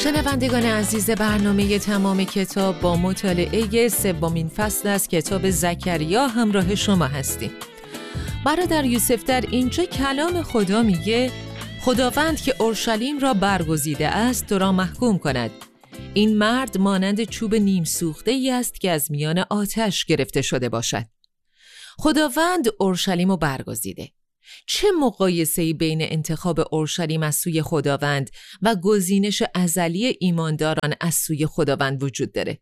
شنوندگان عزیز، برنامه تمام کتاب با مطالعه سومین فصل از کتاب زکریا همراه شما هستیم. برادر یوسف در اینجا کلام خدا میگه خداوند که اورشلیم را برگزیده است تو را محکوم کند. این مرد مانند چوب نیم سوخته ای است که از میان آتش گرفته شده باشد. خداوند اورشلیم را برگزیده. چه مقایسه‌ای بین انتخاب اورشلیم از سوی خداوند و گزینش ازلی ایمانداران از سوی خداوند وجود داره؟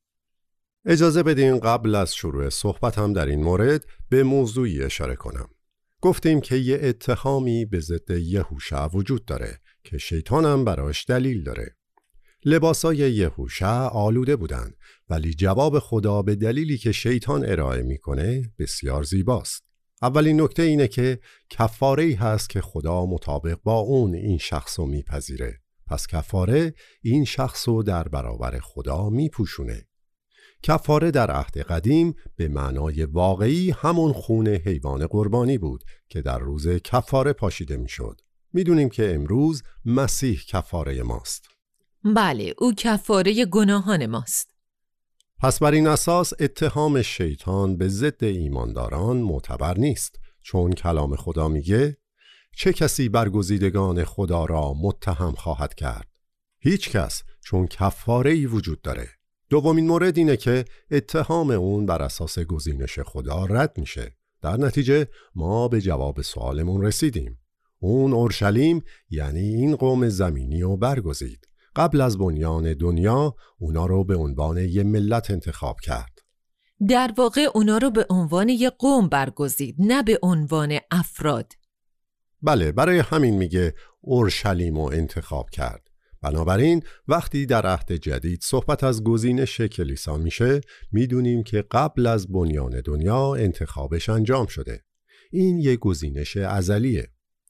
اجازه بدین قبل از شروع صحبت هم در این مورد به موضوعی اشاره کنم. گفتیم که یه اتهامی به ضد یهوشع وجود داره که شیطان هم براش دلیل داره. لباسای یهوشع آلوده بودن، ولی جواب خدا به دلیلی که شیطان ارائه میکنه بسیار زیباست. اولین نکته اینه که کفاره‌ای هست که خدا مطابق با اون این شخصو میپذیره. پس کفاره این شخصو در برابر خدا میپوشونه. کفاره در عهد قدیم به معنای واقعی همون خون حیوان قربانی بود که در روز کفاره پاشیده میشد. میدونیم که امروز مسیح کفاره ماست. بله، او کفاره گناهان ماست. پس بر این اساس اتهام شیطان به ضد ایمانداران معتبر نیست، چون کلام خدا میگه چه کسی برگزیدگان خدا را متهم خواهد کرد؟ هیچ کس، چون کفاره‌ای وجود داره. دومین مورد اینه که اتهام اون بر اساس گزینش خدا رد میشه. در نتیجه ما به جواب سوالمون رسیدیم. اون اورشلیم یعنی این قوم زمینی رو برگزید. قبل از بنیان دنیا اونا رو به عنوان یه ملت انتخاب کرد. در واقع اونا رو به عنوان یه قوم برگزید، نه به عنوان افراد. بله، برای همین میگه اورشلیم رو انتخاب کرد. بنابراین وقتی در عهد جدید صحبت از گزینش کلیسا میشه، میدونیم که قبل از بنیان دنیا انتخابش انجام شده. این یه گزینش ازلیه.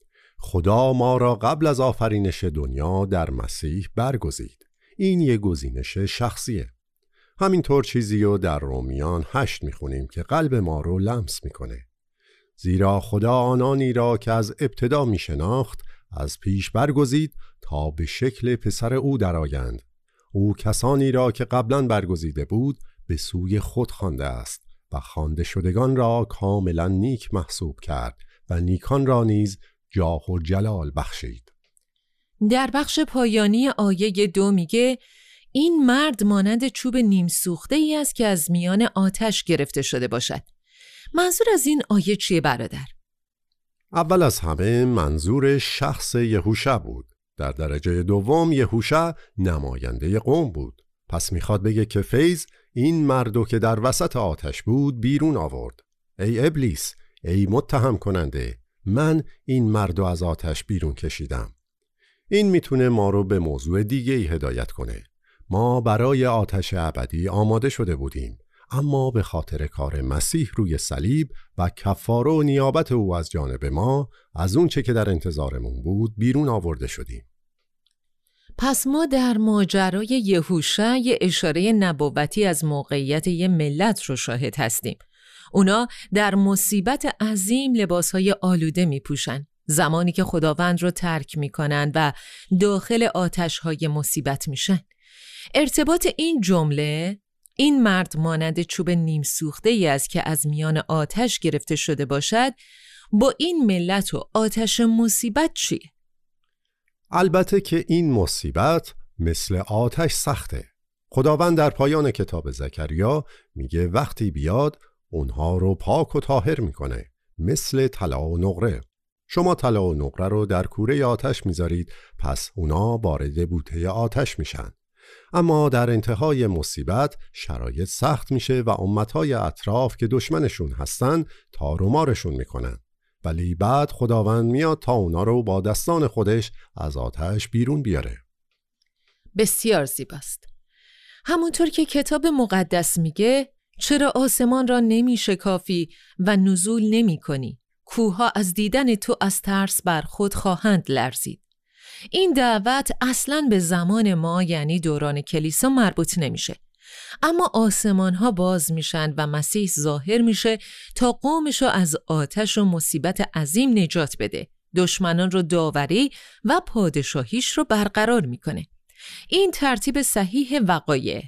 خدا ما را قبل از آفرینش دنیا در مسیح برگزید. این یه گزینش شخصیه. همینطور چیزی رو در رومیان 8 میخونیم که قلب ما رو لمس میکنه. زیرا خدا آنانی را که از ابتدا میشناخت از پیش برگزید تا به شکل پسر او درآیند. او کسانی را که قبلا برگزیده بود به سوی خود خوانده است و خوانده شدگان را کاملا نیک محسوب کرد و نیکان را نیز جاه و جلال بخشید. در بخش پایانی آیه 2 میگه این مرد مانند چوب نیم سوخته ای است که از میان آتش گرفته شده باشد. منظور از این آیه چیه برادر؟ اول از همه منظور شخص یهوشع بود. در درجه دوم یهوشع نماینده قوم بود. پس میخواد بگه که فیض این مردو که در وسط آتش بود بیرون آورد. ای ابلیس، ای متهم کننده، من این مردو از آتش بیرون کشیدم. این میتونه ما رو به موضوع دیگه‌ای هدایت کنه. ما برای آتش ابدی آماده شده بودیم، اما به خاطر کار مسیح روی صلیب و کفاره و نیابت او از جانب ما از اون چه که در انتظارمون بود بیرون آورده شدیم. پس ما در ماجرای یهوشع یه اشاره نبوتی از موقعیت یه ملت رو شاهد هستیم. اونا در مصیبت عظیم لباسهای آلوده می پوشن، زمانی که خداوند رو ترک می کنن و داخل آتشهای مصیبت میشن. ارتباط این جمله، این مرد مانند چوب نیم سوخته ای است که از میان آتش گرفته شده باشد، با این ملت و آتش مصیبت چیه؟ البته که این مصیبت مثل آتش سخته. خداوند در پایان کتاب زکریا میگه وقتی بیاد اونها رو پاک و طاهر میکنه، مثل طلا و نقره. شما طلا و نقره رو در کوره آتش میذارید، پس اونا وارد بوته آتش میشن. اما در انتهای مصیبت شرایط سخت میشه و امتهای اطراف که دشمنشون هستن تار و مارشون میکنن. ولی بعد خداوند میاد تا اونا رو با دستان خودش از آتش بیرون بیاره. بسیار زیباست. همونطور که کتاب مقدس میگه چرا آسمان را نمی شکافی و نزول نمی کنی؟ کوه‌ها از دیدن تو از ترس بر خود خواهند لرزید. این دعوت اصلاً به زمان ما یعنی دوران کلیسا مربوط نمیشه. اما آسمان ها باز میشن و مسیح ظاهر میشه تا قومشو از آتش و مصیبت عظیم نجات بده. دشمنان رو داوری و پادشاهیش رو برقرار میکنه. این ترتیب صحیح وقایع.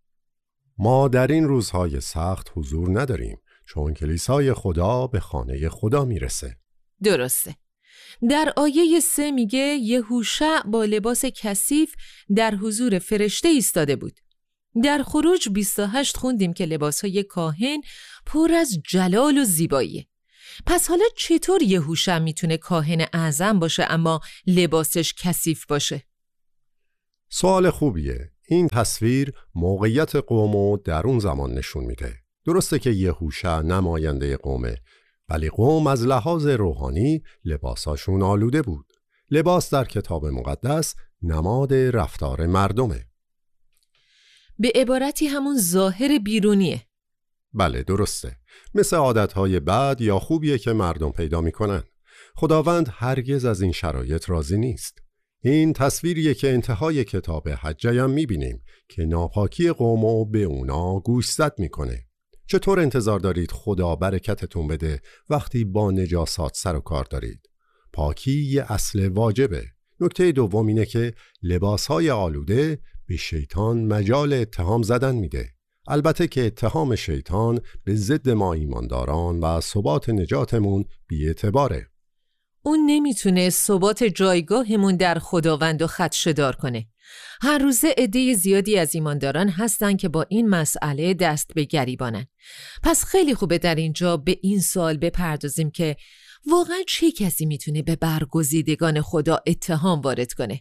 ما در این روزهای سخت حضور نداریم، چون کلیسای خدا به خانه خدا میرسه. درسته. در آیه 3 میگه یهوشع با لباس کثیف در حضور فرشته ایستاده بود. در خروج 28 خوندیم که لباسهای کاهن پر از جلال و زیباییه. پس حالا چطور یهوشع میتونه کاهن اعظم باشه اما لباسش کثیف باشه؟ سوال خوبیه. این تصویر موقعیت قوم در اون زمان نشون میده. درسته که یهوشع نماینده قومه، ولی قوم از لحاظ روحانی لباساشون آلوده بود. لباس در کتاب مقدس نماد رفتار مردمه. به عبارتی همون ظاهر بیرونیه. بله درسته. مثل عادتهای بد یا خوبیه که مردم پیدا میکنن. خداوند هرگز از این شرایط راضی نیست. این تصویریه که انتهای کتاب حجه هم میبینیم که ناپاکی قومو به اونا گوشزد میکنه. چطور انتظار دارید خدا برکتتون بده وقتی با نجاسات سر و کار دارید؟ پاکی یه اصل واجبه. نکته دوم اینه که لباسهای آلوده به شیطان مجال اتهام زدن میده. البته که اتهام شیطان به ضد ما ایمانداران و ثبات نجاتمون بی‌اعتباره. اون نمیتونه ثبات جایگاهمون در خداوند خدشه‌دار کنه. هر روزه عده زیادی از ایمانداران هستن که با این مسئله دست به گریبانن. پس خیلی خوبه در اینجا به این سوال بپردازیم که واقعا چه کسی میتونه به برگزیدگان خدا اتهام وارد کنه؟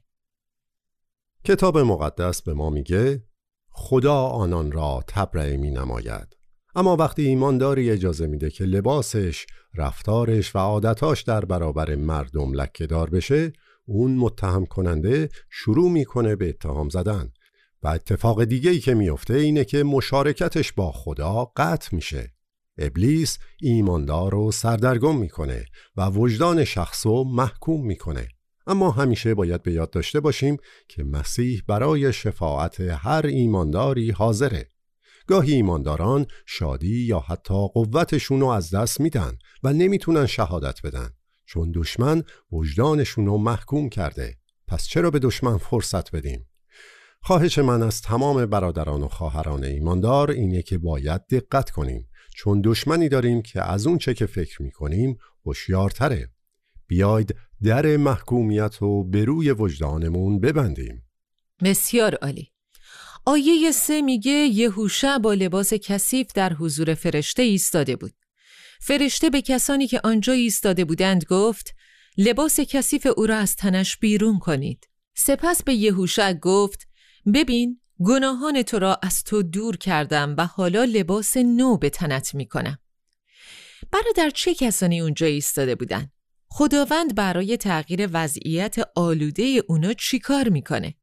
کتاب مقدس به ما میگه خدا آنان را تبرئه می نماید. اما وقتی ایمانداری اجازه میده که لباسش، رفتارش و عادتاش در برابر مردم لکه‌دار بشه، اون متهم کننده شروع میکنه به اتهام زدن و اتفاق دیگه‌ای که میفته اینه که مشارکتش با خدا قطع میشه. ابلیس ایماندار رو سردرگم میکنه و وجدان شخصو محکوم میکنه. اما همیشه باید به یاد داشته باشیم که مسیح برای شفاعت هر ایمانداری حاضره. گاهی ایمانداران شادی یا حتی قوتشون رو از دست میدن و نمیتونن شهادت بدن، چون دشمن وجدانشون رو محکوم کرده. پس چرا به دشمن فرصت بدیم؟ خواهش من از تمام برادران و خواهران ایماندار اینه که باید دقت کنیم، چون دشمنی داریم که از اون چه که فکر میکنیم هوشیارتره. بیاید در محکومیت رو به روی وجدانمون ببندیم. بسیار عالی. آیه 3 میگه یهوشع با لباس کثیف در حضور فرشته ایستاده بود. فرشته به کسانی که آنجا ایستاده بودند گفت لباس کثیف او را از تنش بیرون کنید. سپس به یهوشع گفت ببین گناهان تو را از تو دور کردم و حالا لباس نو به تنت میکنم. برادر چه کسانی اونجا ایستاده بودند؟ خداوند برای تغییر وضعیت آلوده اونا چی کار میکنه؟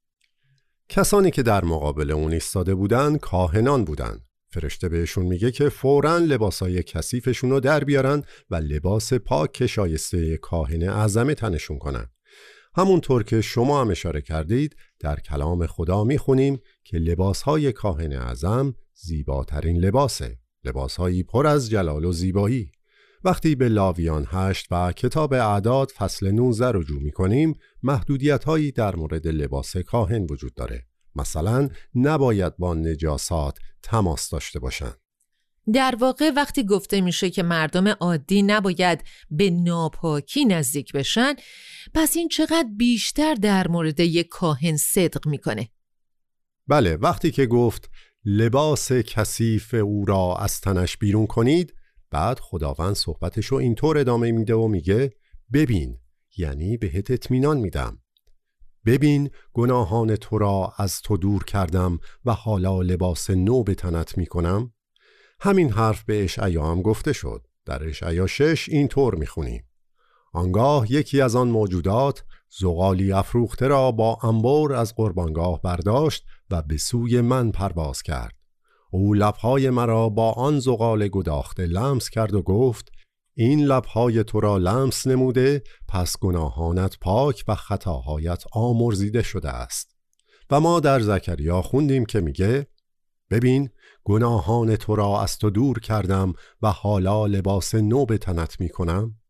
کسانی که در مقابل اون ایستاده بودن کاهنان بودن. فرشته بهشون میگه که فوراً لباسای کثیفشون رو در بیارن و لباس پاک که شایسته کاهن اعظم تنشون کنن. همونطور که شما هم اشاره کردید در کلام خدا میخونیم که لباسهای کاهن اعظم زیباترین لباسه. لباسهایی پر از جلال و زیبایی. وقتی به لاویان 8 و کتاب اعداد فصل 19 رجوع می‌کنیم، محدودیت‌هایی در مورد لباس کاهن وجود داره. مثلا نباید با نجاسات تماس داشته باشند. در واقع وقتی گفته میشه که مردم عادی نباید به ناپاکی نزدیک بشن، پس این چقدر بیشتر در مورد یک کاهن صدق میکنه. بله، وقتی که گفت لباس کثیف او را از تنش بیرون کنید، بعد خداوند صحبتشو اینطور ادامه میده و میگه ببین، یعنی بهت اطمینان میدم. ببین گناهان تو را از تو دور کردم و حالا لباس نو به تنت میکنم. همین حرف به اشعیا هم گفته شد. در اشعیا 6 اینطور میخونیم: آنگاه یکی از آن موجودات زغالی افروخته را با انبر از قربانگاه برداشت و به سوی من پرواز کرد. او لبهای مرا با آن زغال گداخته لمس کرد و گفت این لبهای تو را لمس نموده، پس گناهانت پاک و خطاهایت آمرزیده شده است. و ما در زکریا خوندیم که میگه ببین گناهان تو را از تو دور کردم و حالا لباس نو به تنت میکنم.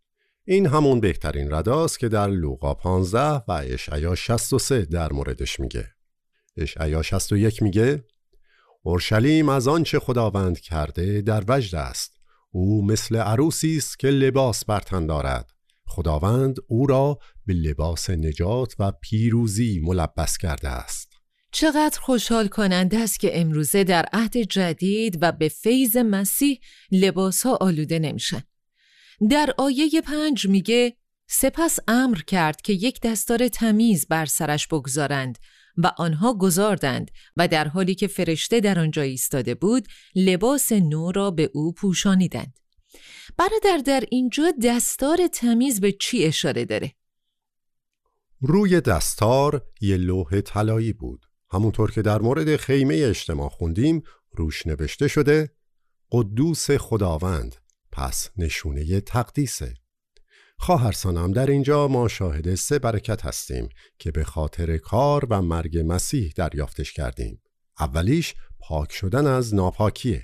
این همون بهترین رداست که در لوقا 15 و اشعیا 63 در موردش میگه. اشعیا 61 میگه اورشلیم از آنچه خداوند کرده در وجد است. او مثل عروسی است که لباس بر تن دارد. خداوند او را به لباس نجات و پیروزی ملبس کرده است. چقدر خوشحال کننده است که امروزه در عهد جدید و به فیض مسیح لباس‌ها آلوده نمیشن. در آیه 5 میگه سپس امر کرد که یک دستار تمیز بر سرش بگذارند و آنها گذاردند و در حالی که فرشته در آنجا ایستاده بود لباس نو را به او پوشانیدند. برادر در اینجا دستار تمیز به چی اشاره داره؟ روی دستار یه لوح طلایی بود. همونطور که در مورد خیمه اجتماع خوندیم روش نوشته شده قدوس خداوند، پس نشونه تقدیسه. خواهرسانم در اینجا ما شاهد 3 برکت هستیم که به خاطر کار و مرگ مسیح دریافتش کردیم. اولیش پاک شدن از ناپاکیه.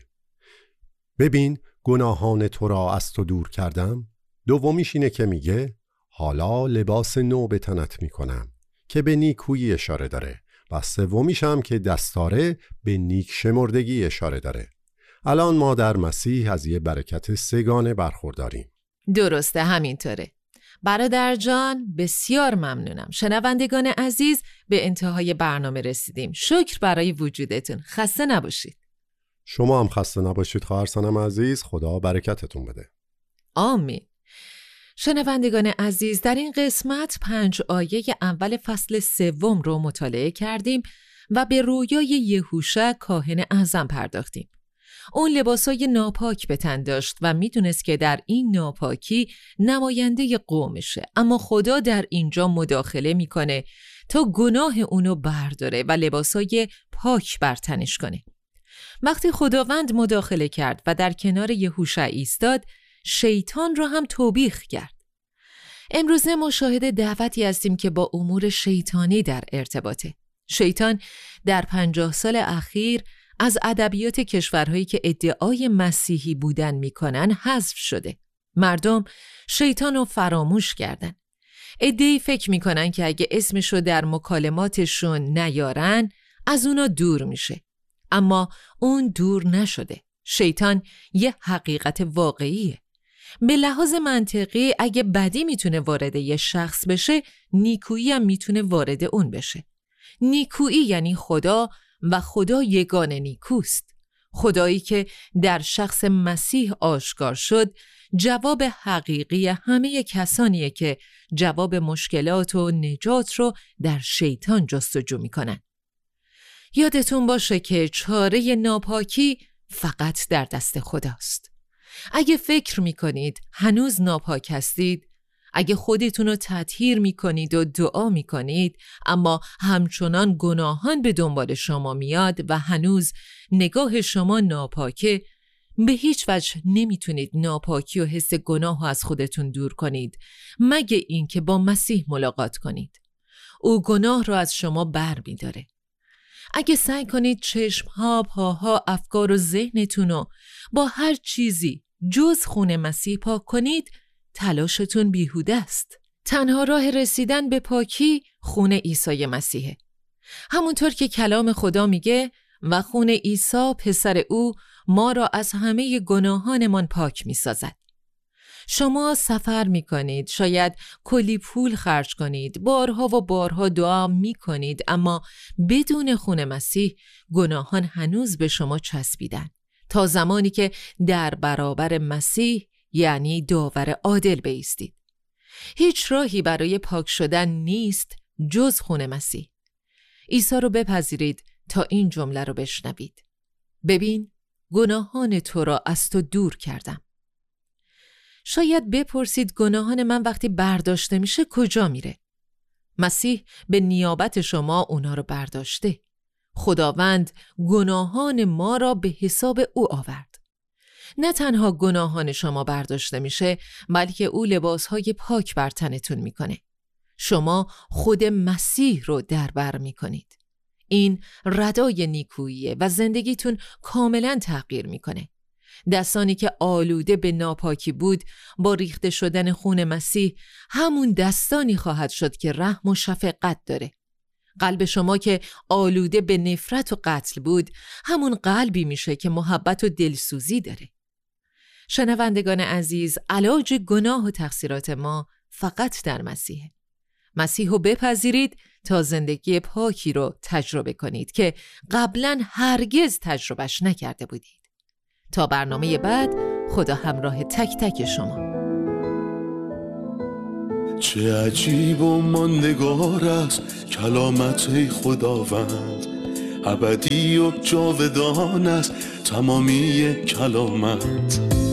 ببین گناهان تو را از تو دور کردم. دومیش اینه که میگه حالا لباس نو به تنت میکنم که به نیکویی اشاره داره و سومیش هم که دستاره به نیک شمردگی اشاره داره. الان ما در مسیح از یه برکت 3 گانه برخورداریم. درسته، همینطوره. برادر جان بسیار ممنونم. شنوندگان عزیز به انتهای برنامه رسیدیم. شکر برای وجودتون. خسته نباشید. شما هم خسته نباشید خواهرسانم عزیز. خدا برکتتون بده. آمین. شنوندگان عزیز در این قسمت 5 آیه اول فصل 3 رو مطالعه کردیم و به رویای یهوشع کاهن اعظم پرداختیم. اون لباسای ناپاک به تن داشت و میدونست که در این ناپاکی نماینده قومشه، اما خدا در اینجا مداخله میکنه تا گناه اونو برداره و لباسای پاک بر تنش کنه. وقتی خداوند مداخله کرد و در کنار یهوشع ایستاد، شیطان را هم توبیخ کرد. امروزه ما شاهد دعوتی هستیم که با امور شیطانی در ارتباطه. شیطان در 50 سال اخیر از ادبیات کشورهایی که ادعای مسیحی بودن میکنن حذف شده. مردم شیطان رو فراموش کردن. عده‌ای فکر میکنن که اگه اسمشو در مکالماتشون نیارن از اونا دور میشه. اما اون دور نشده. شیطان یه حقیقت واقعیه. به لحاظ منطقی اگه بدی میتونه وارد یه شخص بشه، نیکویی هم میتونه وارد اون بشه. نیکویی یعنی خدا و خدا یگان نیکوست. خدایی که در شخص مسیح آشکار شد جواب حقیقی همه کسانیه که جواب مشکلات و نجات رو در شیطان جستجو میکنن. یادتون باشه که چاره ناپاکی فقط در دست خداست. اگه فکر میکنید هنوز ناپاک هستید، اگه خودتون رو تطهیر میکنید و دعا میکنید اما همچنان گناهان به دنبال شما میاد و هنوز نگاه شما ناپاکه، به هیچ وجه نمیتونید ناپاکی و حس گناه رو از خودتون دور کنید مگه اینکه با مسیح ملاقات کنید. او گناه رو از شما بر میداره. اگه سعی کنید چشمها، پاها، افکار و ذهنتون رو با هر چیزی جز خون مسیح پاک کنید، تلاشتون بیهوده است. تنها راه رسیدن به پاکی خون عیسی مسیحه. همونطور که کلام خدا میگه و خون عیسی پسر او ما را از همه گناهانمان پاک میسازد. شما سفر میکنید، شاید کلی پول خرج کنید، بارها و بارها دعا میکنید، اما بدون خون مسیح گناهان هنوز به شما چسبیدن تا زمانی که در برابر مسیح یعنی داور عادل بایستید. هیچ راهی برای پاک شدن نیست جز خون مسیح. عیسی رو بپذیرید تا این جمله رو بشنوید: ببین گناهان تو را از تو دور کردم. شاید بپرسید گناهان من وقتی برداشته میشه کجا میره؟ مسیح به نیابت شما اونا رو برداشته. خداوند گناهان ما را به حساب او آورد. نه تنها گناهان شما برداشته میشه، بلکه او لباسهای پاک بر تنتون میکنه. شما خود مسیح رو در بر میکنید. این ردای نیکوییه و زندگیتون کاملا تغییر میکنه. دستانی که آلوده به ناپاکی بود با ریخته شدن خون مسیح همون دستانی خواهد شد که رحم و شفقت داره. قلب شما که آلوده به نفرت و قتل بود همون قلبی میشه که محبت و دلسوزی داره. شنوندگان عزیز، علاج گناه و تقصیرات ما فقط در مسیحه. مسیح رو بپذیرید تا زندگی پاکی رو تجربه کنید که قبلا هرگز تجربهش نکرده بودید. تا برنامه بعد، خدا همراه تک تک شما. چه عجیب و ماندگار است کلامت خداوند، ابدی و جاودان است تمامی کلامت.